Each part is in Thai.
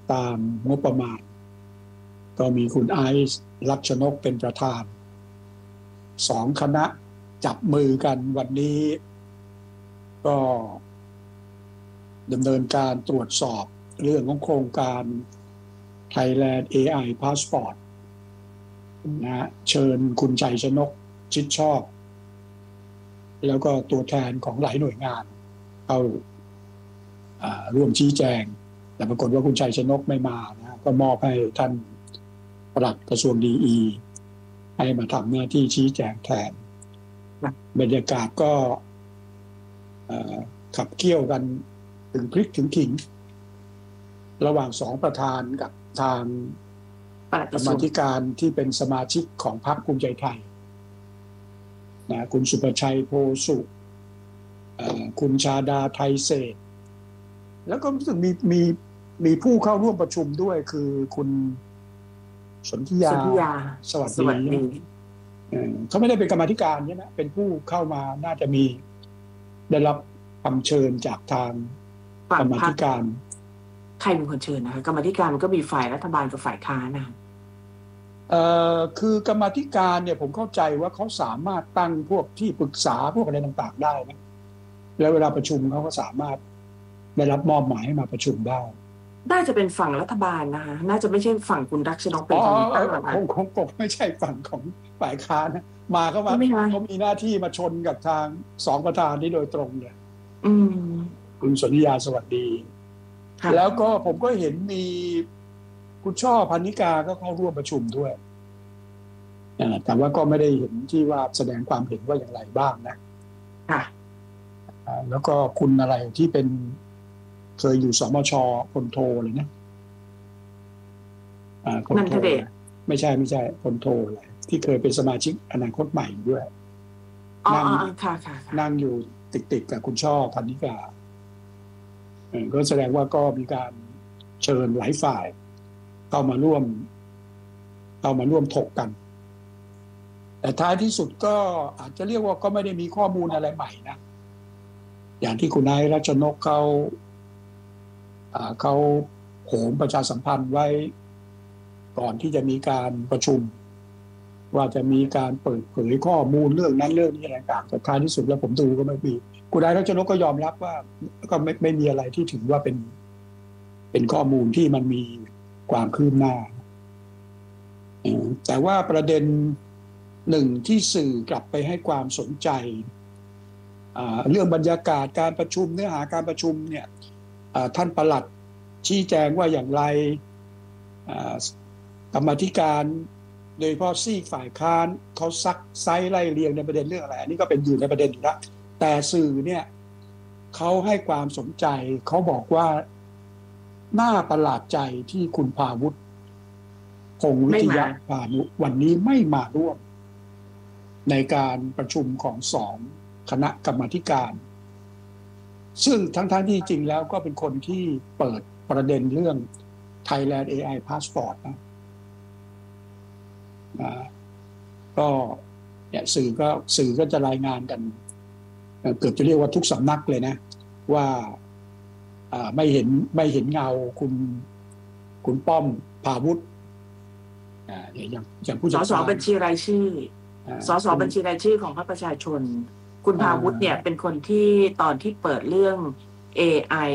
ตามงบประมาณก็มีคุณไอซ์ลักษณกเป็นประธาน2 คณะจับมือกันวันนี้ก็ดำเนินการตรวจสอบเรื่องของโครงการ Thailand AI Passport นะเชิญคุณชัยชนกชิดชอบแล้วก็ตัวแทนของหลายหน่วยงานเข้าร่วมชี้แจงแต่ปรากฏว่าคุณชัยชนกไม่มานะก็มอบให้ท่านปลัดกระทรวงดีให้มาทำหน้าที่ชี้แจงแทนบรรยากาศก็ขับเคี่ยวกันถึงพริกถึงขิงระหว่าง2 ประธานกับทางกรรมาธิการที่เป็นสมาชิกของพรรคภูมิใจไทยนะคุณสุประชัยโพสุคุณชาดาไทยเศรษฐ์แล้วก็รู้สึกมีผู้เข้าร่วมประชุมด้วยคือคุณสนธิยาสวัสดีเขาไม่ได้เป็นกรรมาธิการใช่ไหมเป็นผู้เข้ามาน่าจะมีได้รับคำเชิญจากทางกรรมาธิการใครเป็นคนเชิญนะคะกรรมาธิการมันก็มีฝ่ายรัฐบาลกับฝ่ายค้านนะคือกรรมาธิการเนี่ยผมเข้าใจว่าเขาสามารถตั้งพวกที่ปรึกษาพวกอะไรต่างๆได้นะแล้วเวลาประชุมเขาก็สามารถได้รับมอบหมายให้มาประชุมได้น่าจะเป็นฝั่งรัฐบาลนะคะน่าจะไม่ใช่ฝั่งคุณรักชนกเป็นคนตั้งคงไม่ใช่ฝั่งของฝ่ายค้านนะมาเขามีหน้าที่มาชนกับทาง2 ประธานนี้โดยตรงเลยคุณสนธิยาสวัสดีแล้วก็ผมก็เห็นมีคุณช่อพรรณิกาก็เข้าร่วมประชุมด้วยแต่ว่าก็ไม่ได้เห็นที่ว่าแสดงความเห็นว่าอย่างไรบ้างนะแล้วก็คุณอะไรที่เป็นเคยอยู่สมช.พลโทเลยนะนันทเดชไม่ใช่พลโทอะไรที่เคยเป็นสมาชิกอนาคตใหม่ด้วยนั่งอยู่ติดกับคุณช่อพรรณิกาก็แสดงว่าก็มีการเชิญหลายฝ่ายเข้ามาร่วมถกกันแต่ท้ายที่สุดก็อาจจะเรียกว่าก็ไม่ได้มีข้อมูลอะไรใหม่นะอย่างที่คุณนายรัชนกเขาโหมประชาสัมพันธ์ไว้ก่อนที่จะมีการประชุมว่าจะมีการเปิดเผยข้อมูลเรื่องนั้นเรื่องนี้อะไรต่างๆแต่ท้ายที่สุดแล้วผมดูก็ไม่มีคุณนายรัชนกก็ยอมรับว่าก็ไม่มีอะไรที่ถือว่าเป็นข้อมูลที่มันมีความคืบหน้าแต่ว่าประเด็นหนึ่งที่สื่อกลับไปให้ความสนใจเรื่องบรรยากาศการประชุมเนื้อหาการประชุมเนี่ยท่านปลัดชี้แจงว่าอย่างไรกรรมาธิการโดยเฉพาะซีกฝ่ายค้านเขาซักไซไล่เรียงในประเด็นเรื่องอะไรอันนี้ก็เป็นอยู่ในประเด็นอยู่แล้วแต่สื่อเนี่ยเขาให้ความสนใจเขาบอกว่าน่าประหลาดใจที่คุณภาวุฒิพงษ์วิทยาพานุวันนี้ไม่มาร่วมในการประชุมของ2 คณะกรรมาธิการซึ่งทั้งที่จริงแล้วก็เป็นคนที่เปิดประเด็นเรื่อง Thailand AI Passport นะก็เนี่ยสื่อก็จะรายงานกันเกือบจะเรียกว่าทุกสำนักเลยนะว่าไม่เห็นเงาคุณป้อมภาวุฒิอย่างผู้จัดการสสบัญชีรายชื่อสสบัญชีรายชื่อของพรรคประชาชนคุณภาวุฒิเนี่ยเป็นคนที่ตอนที่เปิดเรื่อง AI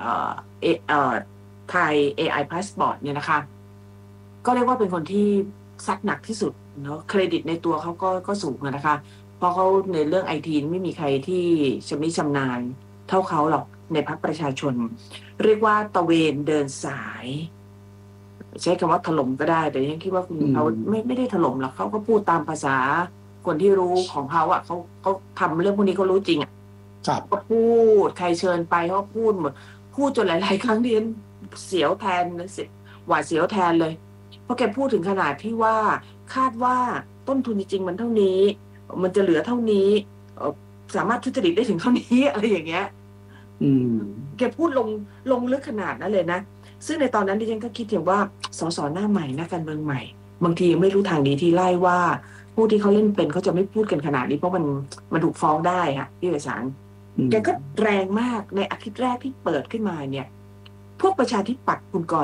Thai AI Passport เนี่ยนะคะก็เรียกว่าเป็นคนที่ซักหนักที่สุดเนาะเครดิตในตัวเขาก็สูงนะคะเพราะเขาในเรื่อง IT ไม่มีใครที่ชำนาญเท่าเขาหรอกในพรรคประชาชนเรียกว่าตะเวนเดินสายใช้คำว่าถล่มก็ได้แต่ยังคิดว่าคุณเขาไม่ได้ถล่มหรอกเขาก็พูดตามภาษาคนที่รู้ของเขาอ่ะเขาทำเรื่องพวกนี้เขารู้จริงอ่ะก็พูดใครเชิญไปเขาพูดหมดพูดจนหลายๆครั้งที่เสียวแทนหวาดเสียวแทนเลยเพราะแกพูดถึงขนาดที่ว่าคาดว่าต้นทุนจริงๆมันเท่านี้มันจะเหลือเท่านี้สามารถทุจริตได้ถึงเท่านี้อะไรอย่างเงี้ยแกพูดลงลึกขนาดนั้นเลยนะซึ่งในตอนนั้นดิฉันก็คิดถึงว่าสสหน้าใหม่นักการเมืองใหม่บางทีไม่รู้ทางดีที่ไล่ว่าผู้ที่เขาเล่นเป็นเขาจะไม่พูดกันขนาดนี้เพราะมันถูกฟ้องได้ค่ะพี่เอกสารแกก็แรงมากในอาทิตย์แรกที่เปิดขึ้นมาเนี่ยพวกประชาธิปัตย์คุณกร